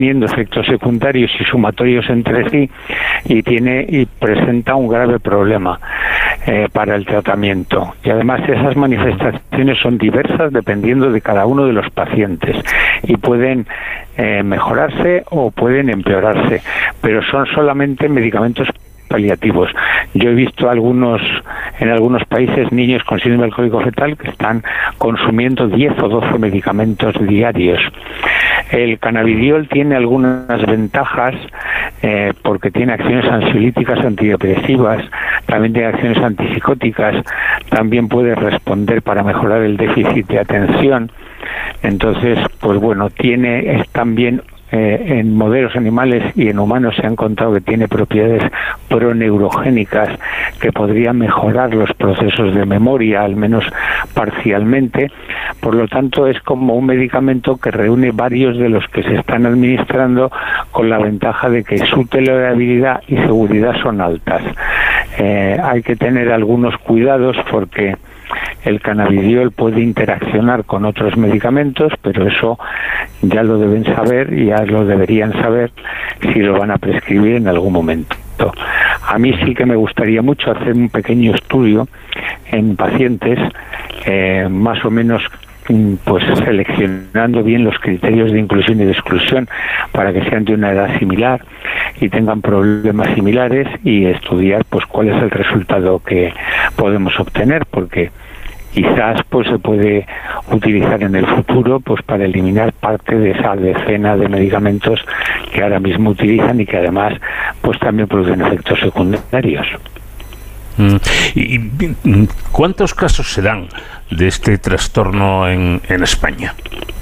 teniendo efectos secundarios y sumatorios entre sí y presenta un grave problema para el tratamiento. Y además esas manifestaciones son diversas dependiendo de cada uno de los pacientes y pueden mejorarse o pueden empeorarse, pero son solamente medicamentos paliativos. Yo he visto en algunos países niños con síndrome alcohólico fetal que están consumiendo 10 o 12 medicamentos diarios. El cannabidiol tiene algunas ventajas porque tiene acciones ansiolíticas, antidepresivas, también tiene acciones antipsicóticas, también puede responder para mejorar el déficit de atención. Entonces, pues bueno, es también en modelos animales y en humanos se ha encontrado que tiene propiedades proneurogénicas que podrían mejorar los procesos de memoria, al menos parcialmente. Por lo tanto, es como un medicamento que reúne varios de los que se están administrando, con la ventaja de que su tolerabilidad y seguridad son altas. Hay que tener algunos cuidados porque el cannabidiol puede interaccionar con otros medicamentos, pero eso ya lo deben saber y ya lo deberían saber si lo van a prescribir en algún momento. A mí sí que me gustaría mucho hacer un pequeño estudio en pacientes, más o menos pues seleccionando bien los criterios de inclusión y de exclusión para que sean de una edad similar y tengan problemas similares, y estudiar pues cuál es el resultado que podemos obtener, porque quizás pues se puede utilizar en el futuro pues para eliminar parte de esa decena de medicamentos que ahora mismo utilizan y que además pues también producen efectos secundarios. ¿Y cuántos casos se dan de este trastorno en España?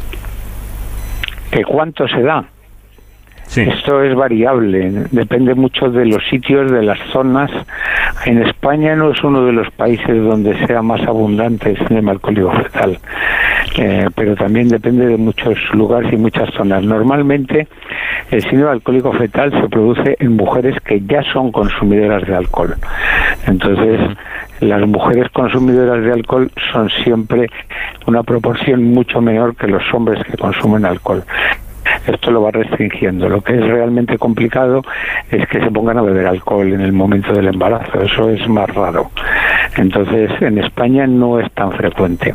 ¿Que cuánto se da? Sí. Esto es variable, depende mucho de los sitios, de las zonas. En España no es uno de los países donde sea más abundante el síndrome alcohólico fetal, pero también depende de muchos lugares y muchas zonas. Normalmente el síndrome alcohólico fetal se produce en mujeres que ya son consumidoras de alcohol. Entonces, las mujeres consumidoras de alcohol son siempre una proporción mucho menor que los hombres que consumen alcohol. Esto lo va restringiendo. Lo que es realmente complicado es que se pongan a beber alcohol en el momento del embarazo. Eso es más raro. Entonces, en España no es tan frecuente.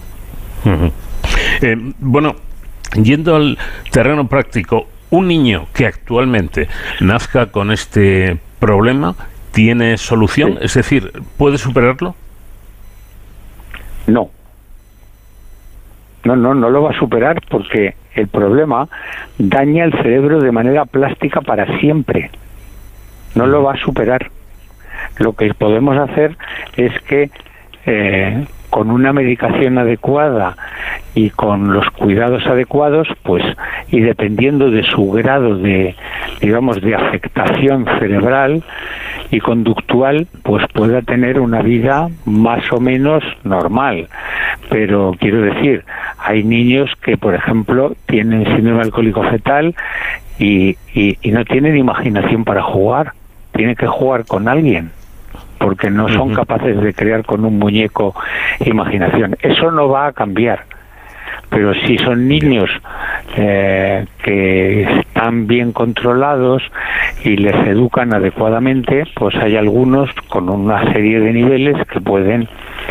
Bueno, yendo al terreno práctico, un niño que actualmente nazca con este problema, ¿tiene solución? Sí. Es decir, ¿puede superarlo? No. No lo va a superar, porque el problema daña el cerebro de manera plástica para siempre. No lo va a superar. Lo que podemos hacer es que con una medicación adecuada y con los cuidados adecuados, pues, y dependiendo de su grado de, digamos, de afectación cerebral y conductual, pues pueda tener una vida más o menos normal. Pero quiero decir, hay niños que, por ejemplo, tienen síndrome alcohólico fetal y no tienen imaginación para jugar. Tienen que jugar con alguien, porque no son capaces de crear con un muñeco imaginación. Eso no va a cambiar. Pero si son niños que están bien controlados y les educan adecuadamente, pues hay algunos con una serie de niveles que pueden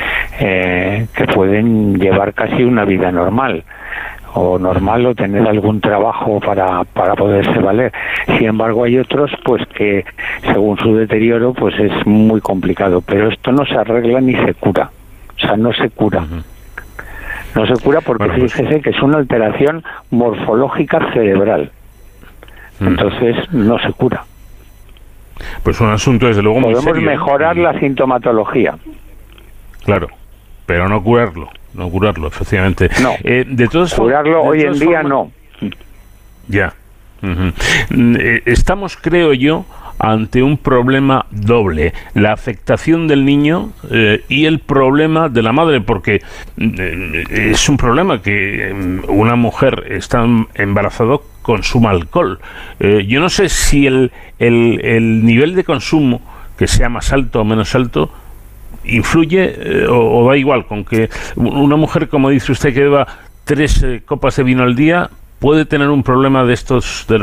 llevar casi una vida normal o tener algún trabajo para poderse valer. Sin embargo, hay otros pues que según su deterioro pues es muy complicado, pero esto no se arregla ni se cura. O sea, no se cura. No se cura porque fíjese que es una alteración morfológica cerebral. Entonces no se cura. Pues un asunto desde luego muy serio. Podemos mejorar la sintomatología. Claro, pero no curarlo, efectivamente. No, de todas curarlo hoy en día no. Ya. Estamos, creo yo, ante un problema doble: la afectación del niño y el problema de la madre, porque es un problema que una mujer está embarazada consuma alcohol. Yo no sé si el nivel de consumo, que sea más alto o menos alto, influye o da igual, con que una mujer, como dice usted, que beba 3 copas de vino al día, puede tener un problema de estos de los